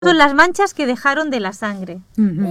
Son las manchas que dejaron de la sangre.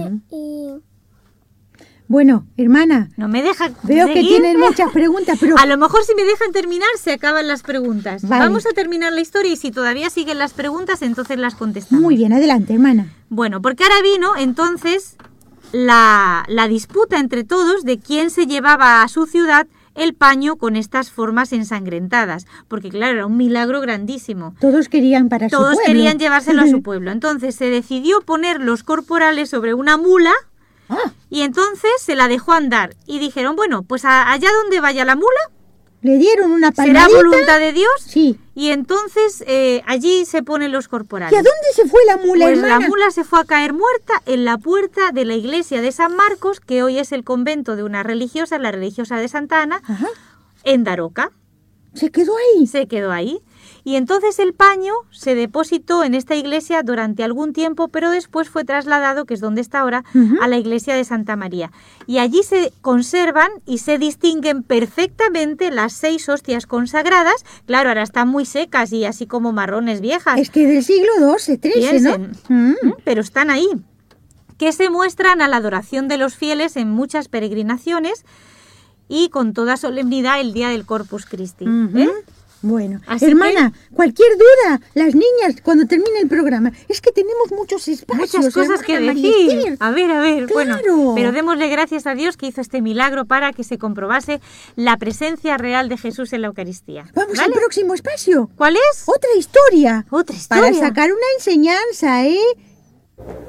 Bueno, hermana, No me deja veo seguir. que tienen muchas preguntas, pero... A lo mejor si me dejan terminar se acaban las preguntas. Vale. Vamos a terminar la historia y si todavía siguen las preguntas, entonces las contestamos. Muy bien, adelante, hermana. Bueno, porque ahora vino entonces la disputa entre todos de quién se llevaba a su ciudad el paño con estas formas ensangrentadas. Porque claro, era un milagro grandísimo. Todos querían para su pueblo. Todos querían llevárselo a su pueblo. Entonces se decidió poner los corporales sobre una mula y entonces se la dejó andar. Y dijeron, bueno, pues allá donde vaya la mula, Le dieron una palmadita. será voluntad de Dios. Sí. Y entonces allí se ponen los corporales. ¿Y a dónde se fue la mula, Pues hermana? la mula se fue a caer muerta en la puerta de la iglesia de San Marcos, que hoy es el convento de una religiosa, la religiosa de Santa Ana, Ajá. en Daroca. Se quedó ahí. Se quedó ahí. Y entonces el paño se depositó en esta iglesia durante algún tiempo, pero después fue trasladado, que es donde está ahora, a la iglesia de Santa María. Y allí se conservan y se distinguen perfectamente las 6 hostias consagradas. Claro, ahora están muy secas y así como marrones viejas. Es que del siglo XII, XIII, Piensen. ¿no? Pero están ahí, que se muestran a la adoración de los fieles en muchas peregrinaciones y con toda solemnidad el día del Corpus Christi. ¿Eh? Bueno, Así hermana, cualquier duda, las niñas, cuando termine el programa, es que tenemos muchos espacios. Muchas cosas que hermana decir. Magister. A ver, bueno, Claro. pero démosle gracias a Dios que hizo este milagro para que se comprobase la presencia real de Jesús en la Eucaristía. Vamos ¿Vale? al próximo espacio. ¿Cuál es? Otra historia. Otra historia. Para sacar una enseñanza, ¿eh?